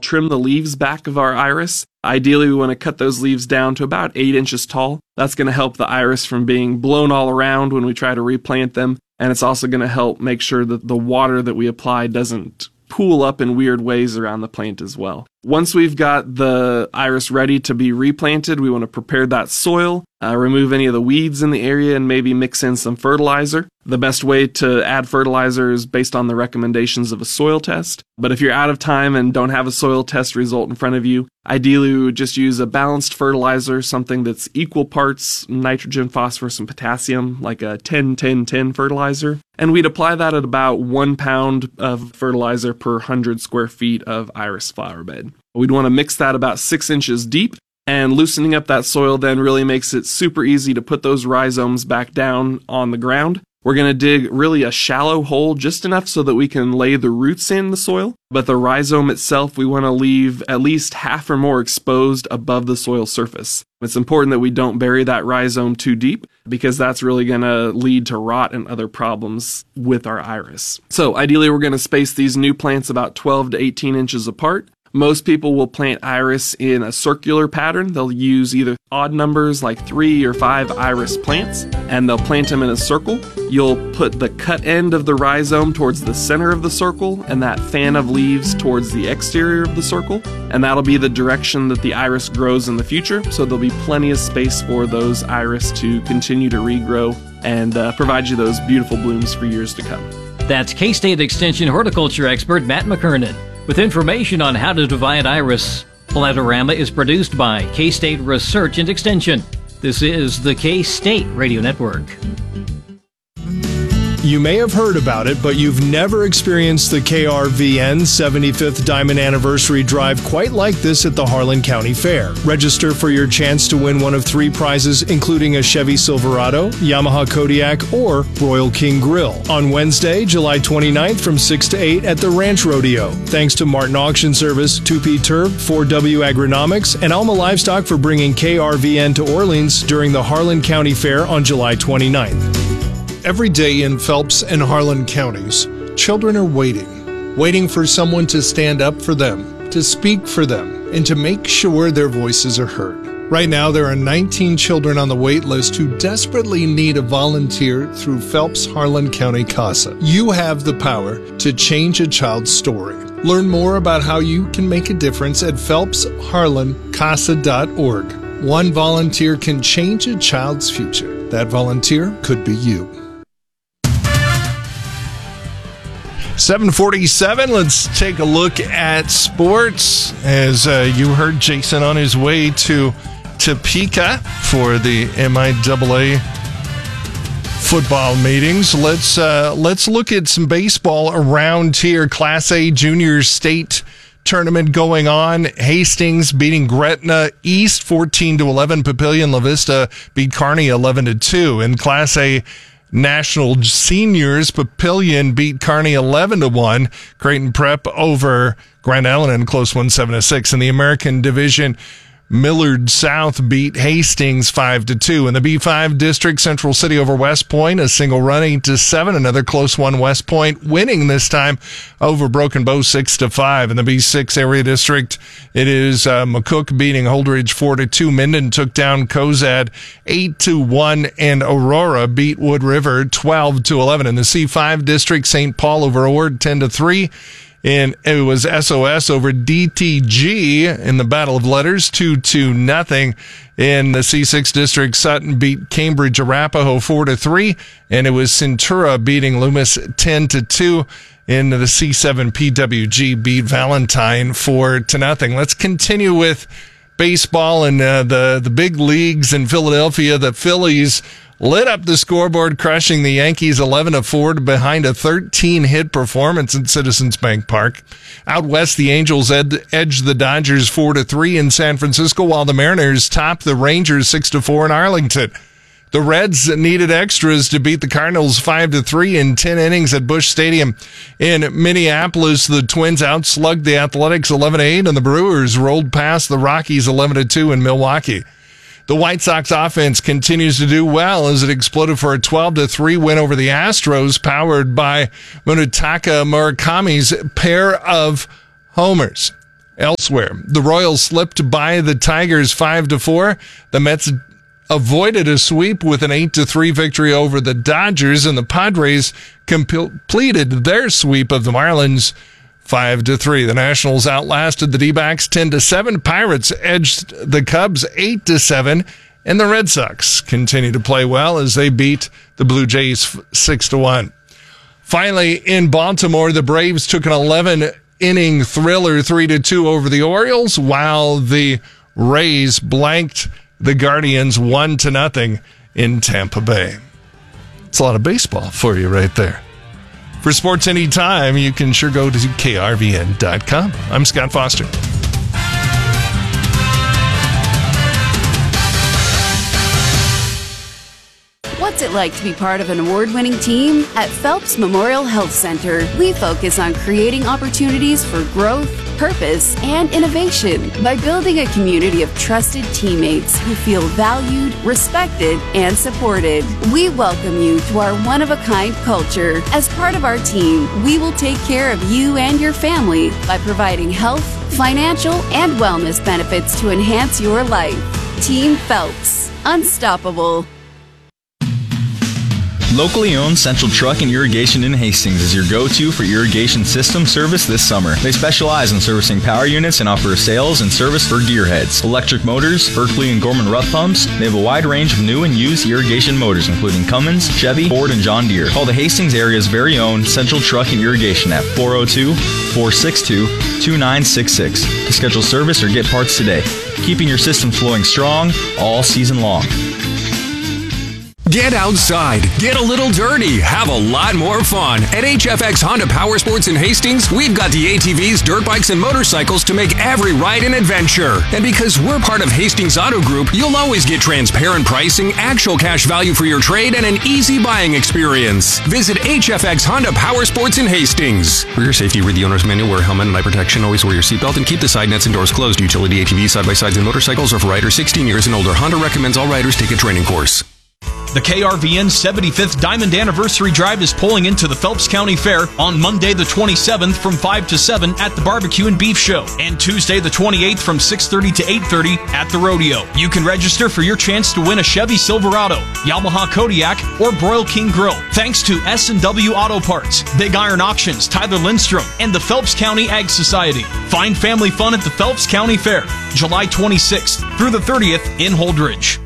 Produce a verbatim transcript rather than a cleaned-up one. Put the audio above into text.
trim the leaves back of our iris. Ideally, we want to cut those leaves down to about eight inches tall. That's going to help the iris from being blown all around when we try to replant them. And it's also going to help make sure that the water that we apply doesn't pool up in weird ways around the plant as well. Once we've got the iris ready to be replanted, we want to prepare that soil, uh, remove any of the weeds in the area, and maybe mix in some fertilizer. The best way to add fertilizer is based on the recommendations of a soil test. But if you're out of time and don't have a soil test result in front of you, ideally we would just use a balanced fertilizer, something that's equal parts nitrogen, phosphorus, and potassium, like a ten ten ten fertilizer. And we'd apply that at about one pound of fertilizer per one hundred square feet of iris flower bed. We'd want to mix that about six inches deep, and loosening up that soil then really makes it super easy to put those rhizomes back down on the ground. We're going to dig really a shallow hole, just enough so that we can lay the roots in the soil, but the rhizome itself we want to leave at least half or more exposed above the soil surface. It's important that we don't bury that rhizome too deep, because that's really going to lead to rot and other problems with our iris. So ideally we're going to space these new plants about twelve to eighteen inches apart. Most people will plant iris in a circular pattern. They'll use either odd numbers like three or five iris plants, and they'll plant them in a circle. You'll put the cut end of the rhizome towards the center of the circle, and that fan of leaves towards the exterior of the circle, and that'll be the direction that the iris grows in the future, so there'll be plenty of space for those iris to continue to regrow and uh, provide you those beautiful blooms for years to come. That's K-State Extension horticulture expert Matt McKernan with information on how to divide iris. Plantorama is produced by K-State Research and Extension. This is the K-State Radio Network. You may have heard about it, but you've never experienced the K R V N seventy-fifth Diamond Anniversary Drive quite like this at the Harlan County Fair. Register for your chance to win one of three prizes, including a Chevy Silverado, Yamaha Kodiak, or Royal King Grill, on Wednesday, July twenty-ninth from six to eight at the Ranch Rodeo. Thanks to Martin Auction Service, two P Turf, four W Agronomics, and Alma Livestock for bringing K R V N to Orleans during the Harlan County Fair on July twenty-ninth. Every day in Phelps and Harlan counties, children are waiting, waiting for someone to stand up for them, to speak for them, and to make sure their voices are heard. Right now, there are nineteen children on the wait list who desperately need a volunteer through Phelps Harlan County CASA. You have the power to change a child's story. Learn more about how you can make a difference at phelps harlan casa dot org. One volunteer can change a child's future. That volunteer could be you. seven forty-seven, let's take a look at sports. As uh, you heard Jason on his way to Topeka for the M I A A football meetings. Let's uh, let's look at some baseball around here. Class A Junior State Tournament going on. Hastings beating Gretna East fourteen to eleven. Papillion La Vista beat Kearney eleven to two. In Class A National Seniors, Papillion beat Kearney eleven to one. Creighton Prep over Grand Island in a close one, seven to six. In the American Division, Millard South beat Hastings five to two. In the B five district, Central City over West Point, a single run eight to seven. Another close one, West Point winning this time over Broken Bow six to five. In the B six area district, it is uh, McCook beating Holdridge four to two. Minden took down Cozad eight to one, and Aurora beat Wood River twelve to eleven. In the C five district, Saint Paul over Ord ten to three. And it was S O S over D T G in the Battle of Letters, two to nothing. In the C six district, Sutton beat Cambridge Arapahoe four to three, and it was Centura beating Loomis ten to two. In the C seven, P W G beat Valentine four to nothing. Let's continue with baseball and uh, the the big leagues in Philadelphia. The Phillies lit up the scoreboard, crushing the Yankees eleven to four behind a thirteen hit performance at Citizens Bank Park. Out west, the Angels ed- edged the Dodgers four to three in San Francisco, while the Mariners topped the Rangers six to four in Arlington. The Reds needed extras to beat the Cardinals five to three in ten innings at Busch Stadium. In Minneapolis, the Twins outslugged the Athletics eleven to eight, and the Brewers rolled past the Rockies eleven to two in Milwaukee. The White Sox offense continues to do well as it exploded for a twelve to three win over the Astros, powered by Munetaka Murakami's pair of homers. Elsewhere, the Royals slipped by the Tigers five to four. The Mets avoided a sweep with an eight to three victory over the Dodgers, and the Padres completed their sweep of the Marlins five to three. The Nationals outlasted the D-backs ten to seven. Pirates edged the Cubs eight to seven, and the Red Sox continue to play well as they beat the Blue Jays six to one. Finally, in Baltimore, the Braves took an eleven inning thriller three to two over the Orioles, while the Rays blanked the Guardians one to nothing in Tampa Bay. It's a lot of baseball for you right there. For sports anytime, you can sure go to K R V N dot com. I'm Scott Foster. What's it like to be part of an award-winning team? At Phelps Memorial Health Center, we focus on creating opportunities for growth, purpose, and innovation by building a community of trusted teammates who feel valued, respected, and supported. We welcome you to our one-of-a-kind culture. As part of our team, we will take care of you and your family by providing health, financial, and wellness benefits to enhance your life. Team Phelps. Unstoppable. Locally owned Central Truck and Irrigation in Hastings is your go-to for irrigation system service this summer. They specialize in servicing power units and offer sales and service for gearheads, electric motors, Berkeley and Gorman Rupp pumps. They have a wide range of new and used irrigation motors, including Cummins, Chevy, Ford, and John Deere. Call the Hastings area's very own Central Truck and Irrigation at four oh two, four six two, two nine six six to schedule service or get parts today, keeping your system flowing strong all season long. Get outside, get a little dirty, have a lot more fun. At H F X Honda Power Sports in Hastings, we've got the A T Vs, dirt bikes, and motorcycles to make every ride an adventure. And because we're part of Hastings Auto Group, you'll always get transparent pricing, actual cash value for your trade, and an easy buying experience. Visit H F X Honda Power Sports in Hastings. For your safety, read the owner's manual, wear a helmet and eye protection, always wear your seatbelt, and keep the side nets and doors closed. Utility A T Vs, side-by-sides, and motorcycles are for riders sixteen years and older. Honda recommends all riders take a training course. The K R V N seventy-fifth Diamond Anniversary Drive is pulling into the Phelps County Fair on Monday the twenty-seventh from five to seven at the Barbecue and Beef Show, and Tuesday the twenty-eighth from six thirty to eight thirty at the Rodeo. You can register for your chance to win a Chevy Silverado, Yamaha Kodiak, or Broil King Grill, thanks to S and W Auto Parts, Big Iron Auctions, Tyler Lindstrom, and the Phelps County Ag Society. Find family fun at the Phelps County Fair, July twenty-sixth through the thirtieth in Holdridge.